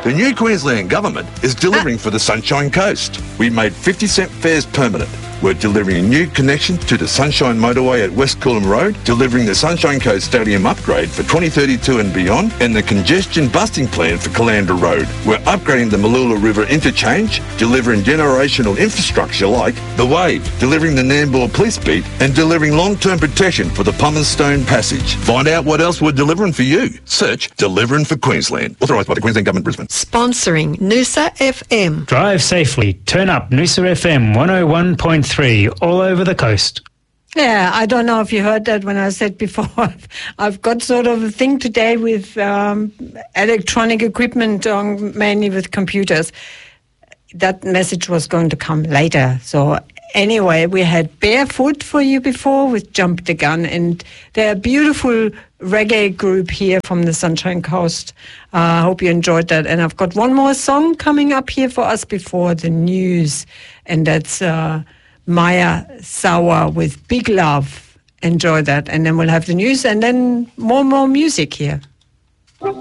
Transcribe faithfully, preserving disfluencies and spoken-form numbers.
The new Queensland Government is delivering for the Sunshine Coast. We made fifty cent fares permanent. We're delivering a new connection to the Sunshine Motorway at West Coolum Road, delivering the Sunshine Coast Stadium upgrade for twenty thirty-two and beyond, and the congestion busting plan for Calandra Road. We're upgrading the Malula River interchange, delivering generational infrastructure like the Wave, delivering the Nambour Police Beat, and delivering long-term protection for the Pumice-Stone Passage. Find out what else we're delivering for you. Search Delivering for Queensland. Authorised by the Queensland Government, Brisbane. Sponsoring Noosa F M. Drive safely. Turn up Noosa F M one oh one point three all over the coast. Yeah, I don't know if you heard that when I said before. I've got sort of a thing today with um, electronic equipment, um, mainly with computers. That message was going to come later. So anyway, we had Barefoot for you before with Jump the Gun, and they're a beautiful reggae group here from the Sunshine Coast. I uh, hope you enjoyed that. And I've got one more song coming up here for us before the news, and that's uh, Maya Sawa with Big Love. Enjoy that. And then we'll have the news and then more and more music here.